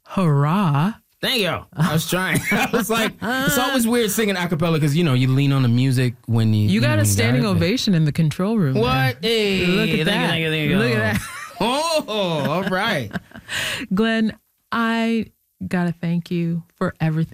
Hurrah. Thank you. I was trying. I was like, it's always weird singing a cappella because, you lean on the music when You got a standing ovation in the control room. What? Hey, Look at that. Thank you. Look at that. Oh, all right. Glenn, I got to thank you for everything.